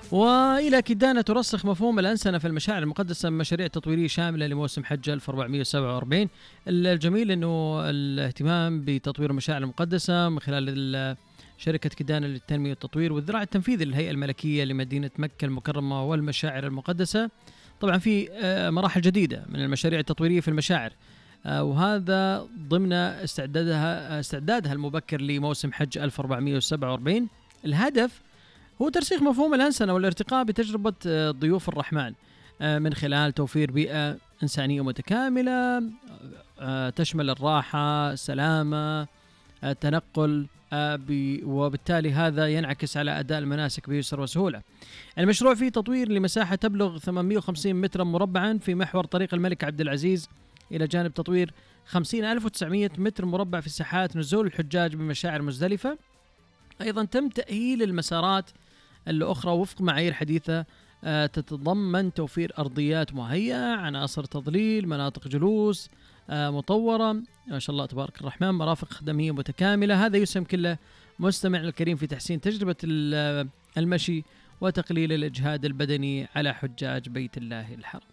وإلى كدانة ترسخ مفهوم الأنسنة في المشاعر المقدسة من مشاريع تطويرية شاملة لموسم حج 1447. الجميل أنه الاهتمام بتطوير المشاعر المقدسة من خلال شركة كدانة للتنمية والتطوير والذراع التنفيذي للهيئة الملكية لمدينة مكة المكرمة والمشاعر المقدسة. طبعا في مراحل جديدة من المشاريع التطويرية في المشاعر، وهذا ضمن استعدادها المبكر لموسم حج 1447. الهدف هو ترسيخ مفهوم الأنسنة والارتقاء بتجربة ضيوف الرحمن من خلال توفير بيئة إنسانية متكاملة تشمل الراحة، السلامة، التنقل، وبالتالي هذا ينعكس على أداء المناسك بيسر وسهولة. المشروع فيه تطوير لمساحة تبلغ 850 مترا مربعا في محور طريق الملك عبد العزيز، إلى جانب تطوير 50,900 متر مربع في ساحات نزول الحجاج بمشاعر مزدلفة. أيضا تم تأهيل المسارات الأخرى وفق معايير حديثة تتضمن توفير أرضيات مهيئة، عناصر تظليل، مناطق جلوس مطورة، ما شاء الله تبارك الرحمن، مرافق خدمية متكاملة. هذا يسهم كل مستمع الكريم في تحسين تجربة المشي وتقليل الإجهاد البدني على حجاج بيت الله الحرام.